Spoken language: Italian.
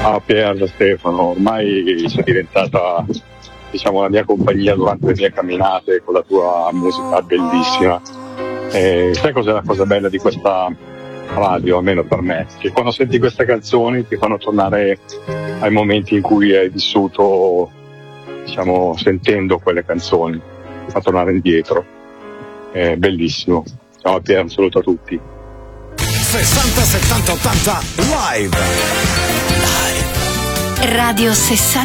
Pier, Stefano, ormai sei diventata, diciamo, la mia compagnia durante le mie camminate con la tua musica bellissima. Sai cos'è la cosa bella di questa radio, almeno per me? Che quando senti queste canzoni ti fanno tornare ai momenti in cui hai vissuto, diciamo, sentendo quelle canzoni, ti fa tornare indietro. È bellissimo. Ciao Pier, un saluto a tutti. 60 70 80 live. Radio 60